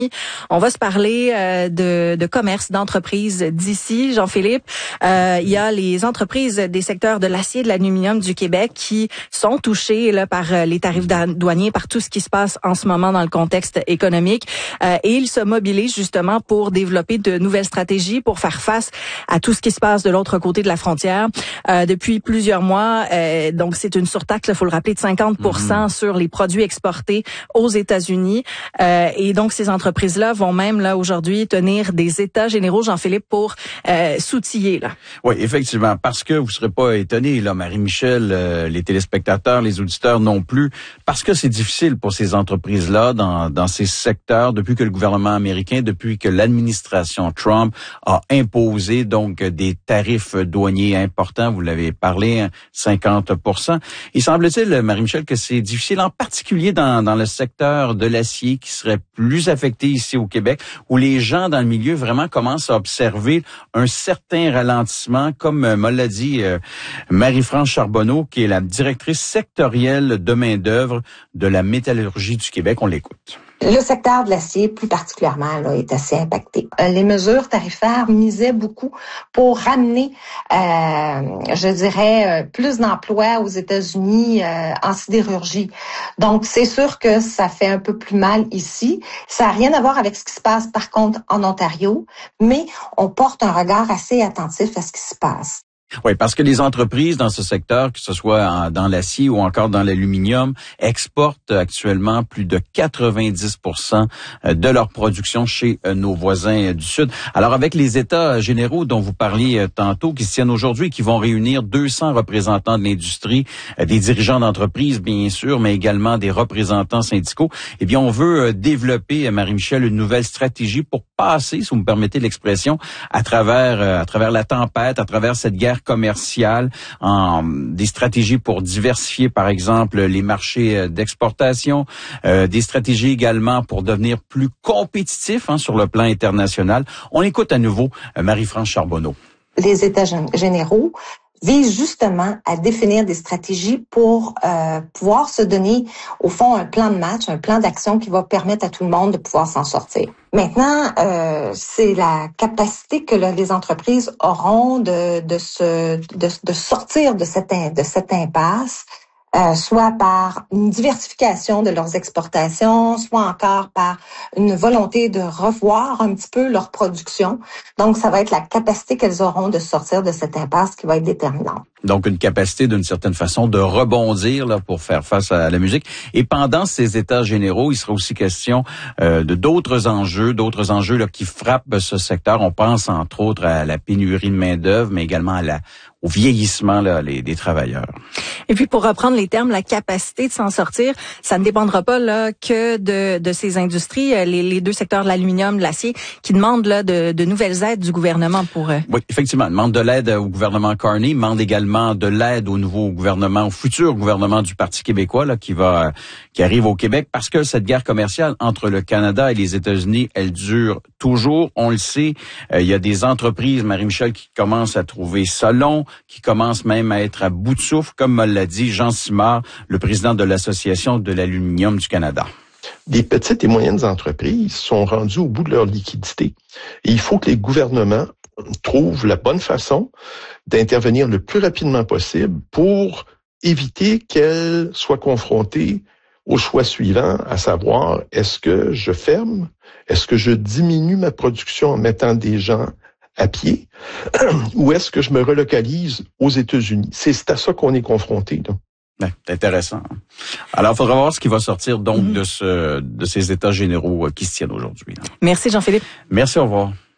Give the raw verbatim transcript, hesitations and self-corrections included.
On va se parler euh, de, de commerce, d'entreprises d'ici. Jean-Philippe, euh, il y a les entreprises des secteurs de l'acier et de l'aluminium du Québec qui sont touchées là, par euh, les tarifs douaniers, par tout ce qui se passe en ce moment dans le contexte économique. Euh, et ils se mobilisent justement pour développer de nouvelles stratégies pour faire face à tout ce qui se passe de l'autre côté de la frontière. Euh, depuis plusieurs mois, euh, donc c'est une surtaxe, il faut le rappeler, de cinquante pour cent mm-hmm. sur les produits exportés aux États-Unis. Euh, et donc, ces entreprises entreprises-là vont même là aujourd'hui tenir des états généraux, Jean-Philippe, pour euh, s'outiller là. Oui, effectivement, parce que vous serez pas étonnés là, Marie-Michel, euh, les téléspectateurs, les auditeurs non plus, parce que c'est difficile pour ces entreprises-là dans dans ces secteurs depuis que le gouvernement américain, depuis que l'administration Trump a imposé donc des tarifs douaniers importants. Vous l'avez parlé, cinquante pour cent. Il semble-t-il, Marie-Michel, que c'est difficile, en particulier dans dans le secteur de l'acier, qui serait plus affecté ici au Québec, où les gens dans le milieu vraiment commencent à observer un certain ralentissement, comme me l'a dit euh, Marie-France Charbonneau, qui est la directrice sectorielle de main-d'œuvre de la métallurgie du Québec. On l'écoute. Le secteur de l'acier, plus particulièrement, là, est assez impacté. Euh, les mesures tarifaires misaient beaucoup pour ramener, euh, je dirais, euh, plus d'emplois aux États-Unis euh, en sidérurgie. Donc, c'est sûr que ça fait un peu plus mal ici. Ça n'a rien à voir avec ce qui se passe, par contre, en Ontario, mais on porte un regard assez attentif à ce qui se passe. Oui, parce que les entreprises dans ce secteur, que ce soit en, dans l'acier ou encore dans l'aluminium, exportent actuellement plus de quatre-vingt-dix pour cent de leur production chez nos voisins du Sud. Alors, avec les États généraux dont vous parliez tantôt, qui se tiennent aujourd'hui, qui vont réunir deux cents représentants de l'industrie, des dirigeants d'entreprises, bien sûr, mais également des représentants syndicaux, eh bien, on veut développer, Marie-Michel, une nouvelle stratégie pour passer, si vous me permettez l'expression, à travers, à travers la tempête, à travers cette guerre commerciale, en des stratégies pour diversifier, par exemple, les marchés d'exportation, euh, des stratégies également pour devenir plus compétitifs hein, sur le plan international. On écoute à nouveau euh, Marie-France Charbonneau. Les États généraux visent justement à définir des stratégies pour euh, pouvoir se donner, au fond, un plan de match, un plan d'action qui va permettre à tout le monde de pouvoir s'en sortir. Maintenant, euh, c'est la capacité que là, les entreprises auront de, de, se, de, de sortir de cette, de cette impasse, euh, soit par une diversification de leurs exportations, soit encore par une volonté de revoir un petit peu leur production. Donc, ça va être la capacité qu'elles auront de sortir de cette impasse qui va être déterminante. Donc, une capacité d'une certaine façon de rebondir là pour faire face à la musique. Et pendant ces états généraux, il sera aussi question euh, de d'autres enjeux, d'autres enjeux là qui frappent ce secteur. On pense entre autres à la pénurie de main-d'œuvre, mais également à la au vieillissement là, les, des travailleurs. Et puis, pour reprendre les termes, la capacité de s'en sortir, ça ne dépendra pas là que de, de ces industries, les, les deux secteurs de l'aluminium, de l'acier, qui demandent là de, de nouvelles aides du gouvernement pour... Euh... Oui, effectivement, demande de l'aide au gouvernement Carney, demande également de l'aide au nouveau gouvernement, au futur gouvernement du Parti québécois là qui va qui arrive au Québec, parce que cette guerre commerciale entre le Canada et les États-Unis, elle dure toujours. On le sait, euh, il y a des entreprises, Marie-Michel, qui commencent à trouver ça long, qui commence même à être à bout de souffle, comme me l'a dit Jean Simard, le président de l'Association de l'aluminium du Canada. Les petites et moyennes entreprises sont rendues au bout de leur liquidité. Et il faut que les gouvernements trouvent la bonne façon d'intervenir le plus rapidement possible pour éviter qu'elles soient confrontées au choix suivant, à savoir, est-ce que je ferme? Est-ce que je diminue ma production en mettant des gens à pied, ou est-ce que je me relocalise aux États-Unis? C'est à ça qu'on est confronté. Ouais, c'est intéressant. Alors, il faudra voir ce qui va sortir donc mm-hmm. de ce de ces états généraux qui se tiennent aujourd'hui. Merci Jean-Philippe. Merci, au revoir.